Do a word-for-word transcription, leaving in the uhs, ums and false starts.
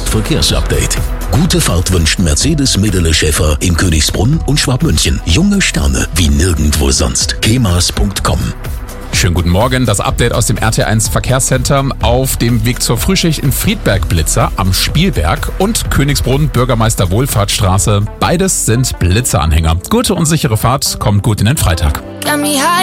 Verkehrsupdate. Gute Fahrt wünscht Mercedes Medele Schäfer in Königsbrunn und Schwabmünchen. Junge Sterne wie nirgendwo sonst. kemas punkt com. Schönen guten Morgen, das Update aus dem R T eins Verkehrscenter. Auf dem Weg zur Frühschicht in Friedberg Blitzer am Spielberg und Königsbrunn Bürgermeister Wohlfahrtsstraße. Beides sind Blitzeranhänger. Gute und sichere Fahrt, kommt gut in den Freitag.